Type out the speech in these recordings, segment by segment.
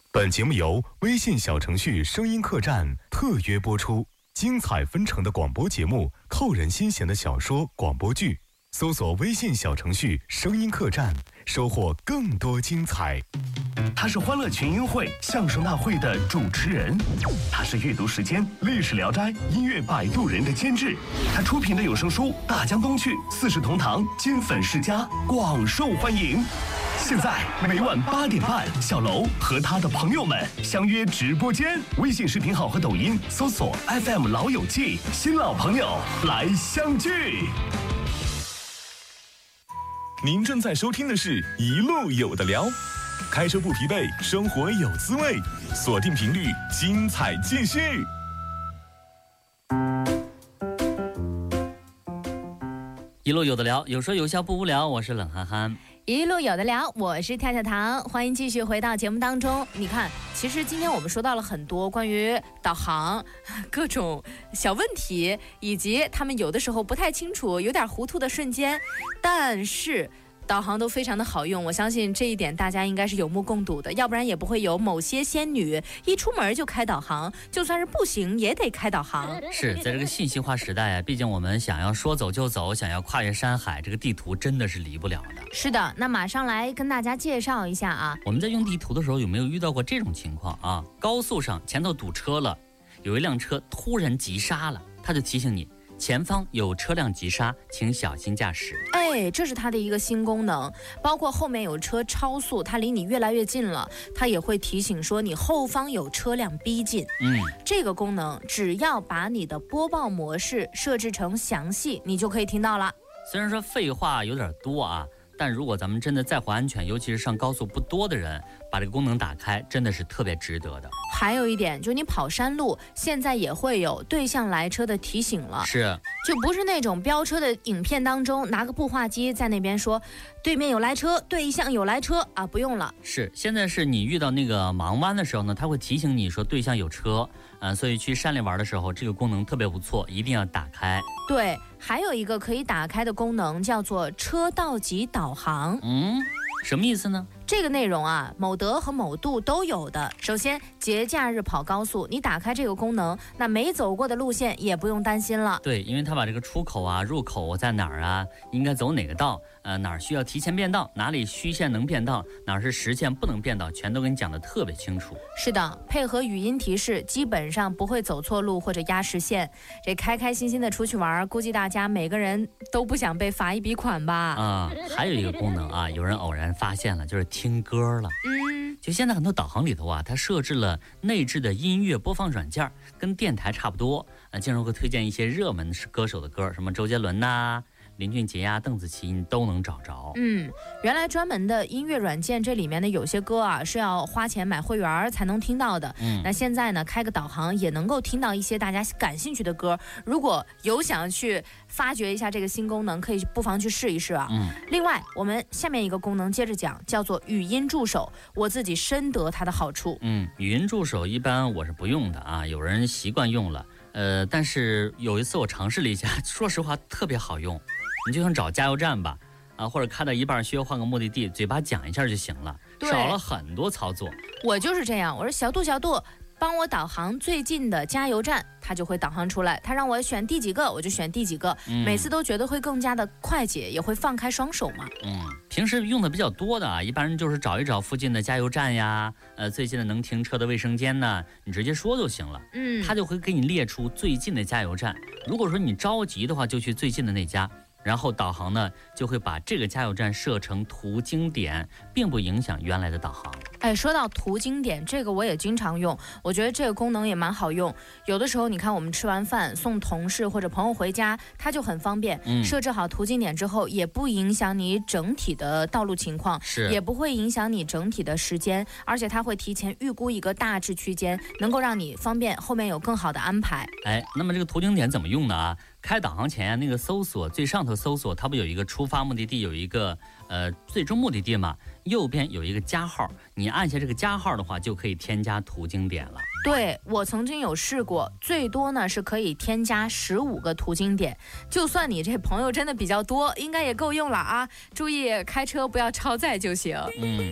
本节目由微信小程序声音客栈特约播出，精彩纷呈的广播节目，扣人心弦的小说广播剧，搜索微信小程序声音客栈，收获更多精彩。 他是欢乐群英会相声大会的主持人，他是阅读时间历史聊斋音乐摆渡人的监制，他出品的有声书《大江东去》四世同堂金粉世家广受欢迎。现在每晚8点半，小楼和他的朋友们相约直播间，微信视频号和抖音搜索 FM 老友记，新老朋友来相聚。 您正在收听的是一路有的聊，开车不疲惫，生活有滋味，锁定频率，精彩继续。 一路有的聊，有说有笑不无聊，我是冷憨憨。 一路有的聊，我是跳跳糖，欢迎继续回到节目当中。你看，其实今天我们说到了很多关于导航各种小问题，以及他们有的时候不太清楚，有点糊涂的瞬间，但是导航都非常的好用，我相信这一点大家应该是有目共睹的，要不然也不会有某些仙女一出门就开导航，就算是步行也得开导航。 是在这个信息化时代啊，毕竟我们想要说走就走，想要跨越山海，这个地图真的是离不了的。 是的，那马上来跟大家介绍一下啊。 我们在用地图的时候有没有遇到过这种情况啊？高速上前头堵车了，有一辆车突然急刹了，他就提醒你前方有车辆急刹，请小心驾驶。 这是它的一个新功能，包括后面有车超速，它离你越来越近了，它也会提醒说你后方有车辆逼近。这个功能只要把你的播报模式设置成详细，你就可以听到了。 虽然说废话有点多啊，但如果咱们真的在乎安全，尤其是上高速不多的人，把这个功能打开真的是特别值得的。 还有一点就是你跑山路现在也会有对向来车的提醒了， 是就不是那种飙车的影片当中拿个步话机在那边说对面有来车，对向有来车啊，不用了。 是现在是你遇到那个盲弯的时候呢，它会提醒你说对向有车，所以去山里玩的时候这个功能特别不错，一定要打开。 对，还有一个可以打开的功能叫做车道级导航。 什么意思呢？ 这个内容啊，某德和某度都有的。首先，节假日跑高速，你打开这个功能，那没走过的路线也不用担心了。 对，因为它把这个出口啊、入口在哪儿啊，应该走哪个道，哪儿需要提前变道，哪里虚线能变道，哪儿是实线不能变道，全都给你讲得特别清楚。 是的，配合语音提示，基本上不会走错路或者压实线。这开开心心的出去玩，估计大家每个人都不想被罚一笔款吧？ 还有一个功能啊，有人偶然发现了，就是听歌了。就现在很多导航里头啊，它设置了内置的音乐播放软件，跟电台差不多，经常会推荐一些热门歌手的歌，什么周杰伦呐、林俊杰呀、邓紫棋，你都能找着。 原来专门的音乐软件，这里面的有些歌啊是要花钱买会员才能听到的。那现在呢，开个导航也能够听到一些大家感兴趣的歌。如果有想去发掘一下这个新功能，可以不妨去试一试啊。另外，我们下面一个功能接着讲，叫做语音助手。我自己深得它的好处。 语音助手一般我是不用的啊，有人习惯用了。但是有一次我尝试了一下，说实话特别好用。你就想找加油站吧，或者开到一半需要换个目的地，嘴巴讲一下就行了，少了很多操作。 我就是这样，我说小度帮我导航最近的加油站，它就会导航出来，它让我选第几个我就选第几个，每次都觉得会更加的快捷，也会放开双手嘛。 平时用的比较多的啊，一般人就是找一找附近的加油站呀，最近的能停车的卫生间呢，你直接说就行了。它就会给你列出最近的加油站，如果说你着急的话，就去最近的那家。然后导航呢就会把这个加油站设成途经点，并不影响原来的导航。 说到途经点，这个我也经常用，我觉得这个功能也蛮好用。有的时候你看我们吃完饭送同事或者朋友回家，它就很方便。设置好途经点之后，也不影响你整体的道路情况，也不会影响你整体的时间，而且它会提前预估一个大致区间，能够让你方便后面有更好的安排。 那么这个途经点怎么用呢啊？开导航前那个搜索最上头搜索，它不有一个出发目的地，有一个最终目的地嘛，右边有一个加号，你按下这个加号的话，就可以添加途经点了。 对，我曾经有试过，最多呢是可以添加15个途经点，就算你这朋友真的比较多，应该也够用了啊。注意开车不要超载就行。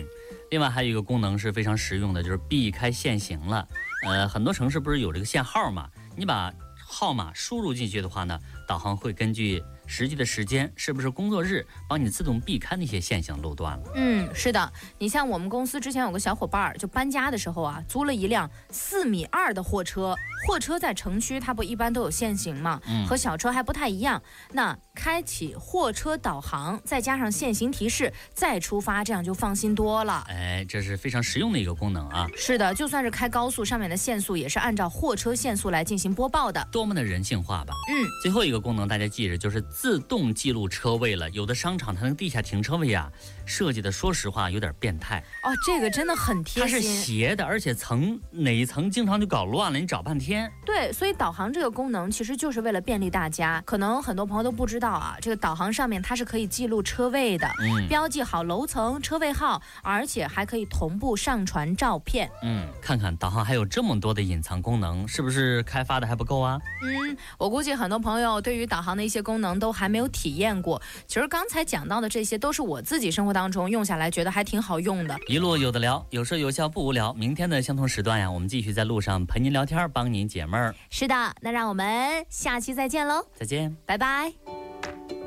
另外还有一个功能是非常实用的，就是避开限行了。很多城市不是有这个限号嘛？你把号码输入进去的话呢，导航会根据实际的时间是不是工作日，帮你自动避开那些限行路段了。 是的，你像我们公司之前有个小伙伴就搬家的时候啊，租了一辆4.2米的货车。货车在城区它不一般都有限行嘛，和小车还不太一样。那开启货车导航，再加上限行提示，再出发，这样就放心多了。 这是非常实用的一个功能啊。 是的，就算是开高速，上面的限速也是按照货车限速来进行播报的， 多么的人性化吧。最后一个功能大家记着，就是自动记录车位了。有的商场它那个地下停车位啊，设计的说实话有点变态哦，这个真的很贴心。 它是斜的，而且哪一层经常就搞乱了，你找半天。 对，所以导航这个功能其实就是为了便利大家。可能很多朋友都不知道啊，这个导航上面它是可以记录车位的，标记好楼层、车位号，而且还可以同步上传照片。 看看导航还有这么多的隐藏功能，是不是开发的还不够啊？ 我估计很多朋友对于导航的一些功能都还没有体验过。其实刚才讲到的这些都是我自己生活当中用下来觉得还挺好用的。 一路有的聊，有说有笑不无聊。明天的相同时段呀，我们继续在路上陪您聊天，帮您解闷儿。 是的，那让我们下期再见喽！ 再见， 拜拜。